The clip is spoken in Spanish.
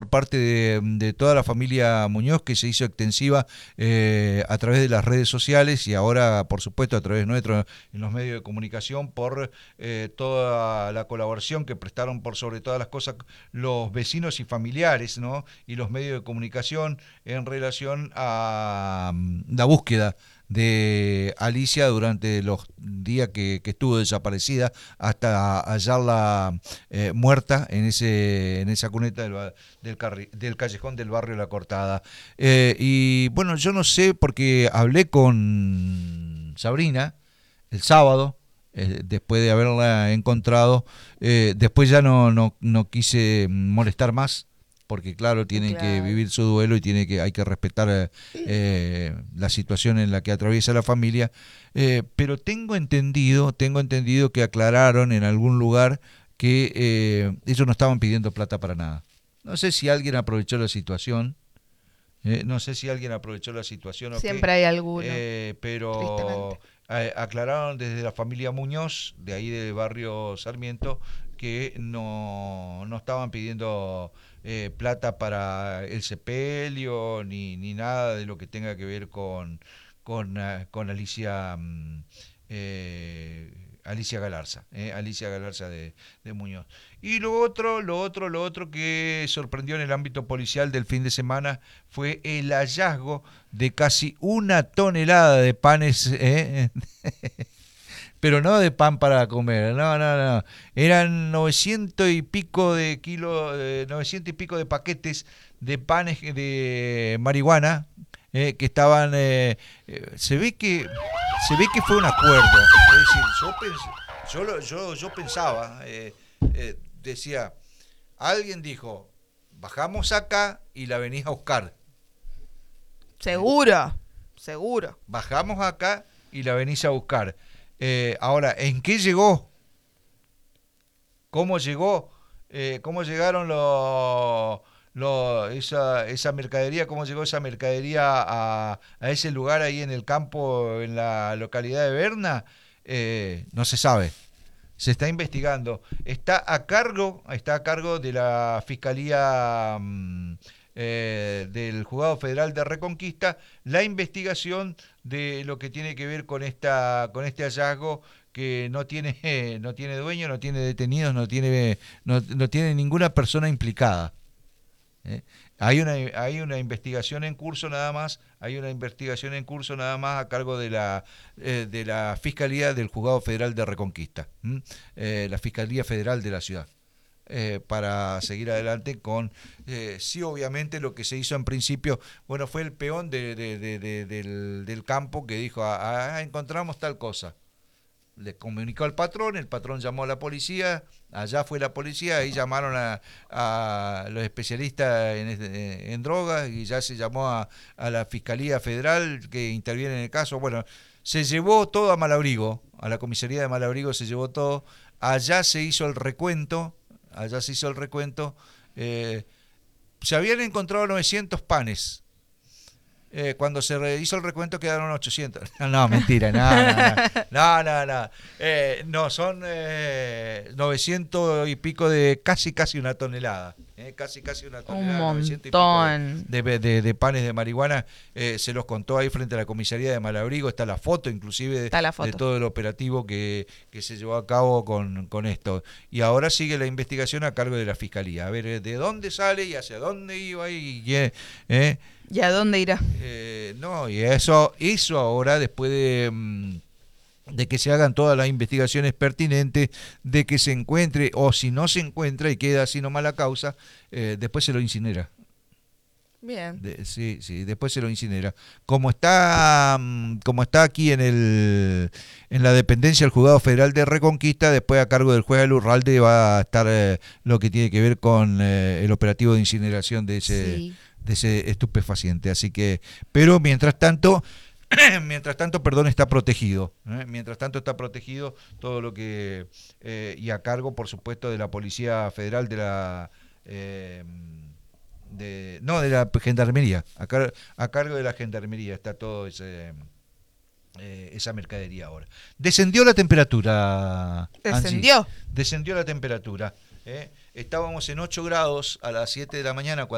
por parte de toda la familia Muñoz, que se hizo extensiva a través de las redes sociales y ahora, por supuesto, a través nuestro en los medios de comunicación, por toda la colaboración que prestaron por sobre todas las cosas los vecinos y familiares, ¿no? Y los medios de comunicación en relación a la búsqueda de Alicia durante los días que estuvo desaparecida hasta hallarla muerta en esa cuneta del callejón del barrio La Cortada. Y bueno, yo no sé porque hablé con Sabrina el sábado, después de haberla encontrado, después ya no quise molestar más, porque claro, tienen que Claro. vivir su duelo y hay que respetar la situación en la que atraviesa la familia, pero tengo entendido que aclararon en algún lugar que ellos no estaban pidiendo plata para nada. No sé si alguien aprovechó la situación, no sé si alguien aprovechó la situación o qué, Siempre hay alguno, pero tristemente. aclararon desde la familia Muñoz, de ahí del barrio Sarmiento, que no estaban pidiendo plata para el sepelio ni nada de lo que tenga que ver con Alicia. Alicia Galarza de Muñoz. Y lo otro que sorprendió en el ámbito policial del fin de semana fue el hallazgo de casi 1 tonelada de panes, pero no de pan para comer, no. Eran 900 y pico de kilos, 900 y pico de paquetes de panes de marihuana que estaban, se ve que fue un acuerdo. Es decir, yo pensaba, decía, alguien dijo, bajamos acá y la venís a buscar. Seguro, seguro. Bajamos acá y la venís a buscar. Ahora, ¿en qué llegó? ¿Cómo llegó? ¿Cómo llegaron esa mercadería? ¿Cómo llegó esa mercadería a ese lugar ahí en el campo, en la localidad de Berna? No se sabe. Se está investigando. Está a cargo de la Fiscalía del Juzgado Federal de Reconquista la investigación de lo que tiene que ver con este hallazgo que no tiene dueño, no tiene detenidos, no tiene ninguna persona implicada. ¿Eh? Hay una investigación en curso nada más, a cargo de la Fiscalía del Juzgado Federal de Reconquista, la Fiscalía Federal de la ciudad, para seguir adelante con, sí, obviamente lo que se hizo en principio, bueno, fue el peón del campo que dijo, encontramos tal cosa. Le comunicó al patrón, el patrón llamó a la policía, allá fue la policía, ahí llamaron a los especialistas en drogas y ya se llamó a la Fiscalía Federal que interviene en el caso. Bueno, se llevó todo a Malabrigo, a la comisaría de Malabrigo se llevó todo, allá se hizo el recuento, se habían encontrado 900 panes. Cuando se hizo el recuento quedaron 800. No, mentira, no. No, son 900 y pico de casi 1 tonelada. Casi una Un tonelada, 900 y pico montón. de panes de marihuana. Se los contó ahí frente a la comisaría de Malabrigo. Está la foto, inclusive, Está la de foto. todo el operativo que se llevó a cabo con esto. Y ahora sigue la investigación a cargo de la fiscalía. A ver de dónde sale y hacia dónde iba y ¿Y a dónde irá? no, y eso ahora, después de que se hagan todas las investigaciones pertinentes, de que se encuentre, o si no se encuentra y queda así nomás la causa, después se lo incinera. Bien. Sí, después se lo incinera. Como está aquí en la dependencia del Juzgado Federal de Reconquista, después a cargo del juez Alurralde va a estar lo que tiene que ver con el operativo de incineración de ese Sí. de ese estupefaciente. Así que, pero mientras tanto, perdón, está protegido. Mientras tanto está protegido todo lo que y a cargo, por supuesto, de la Policía Federal de la Gendarmería, a cargo de la Gendarmería está todo esa mercadería ahora. Descendió la temperatura, Angie. ¿Descendió? Descendió la temperatura. Estábamos en 8 grados a las 7 de la mañana